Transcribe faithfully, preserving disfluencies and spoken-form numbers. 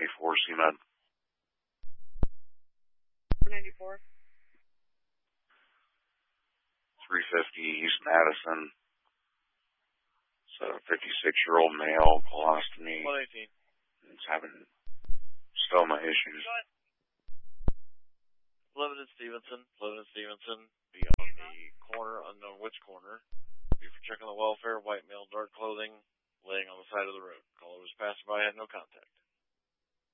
ninety-four C-Med. ninety-four. three fifty East Madison. It's a fifty-six-year-old male, colostomy. one eighteen. It's having stoma issues. Lebanon Stevenson. Lebanon Stevenson. Be on the corner, unknown which corner. Be for checking the welfare. White male, dark clothing, laying on the side of the road. Caller was passed by, had no contact.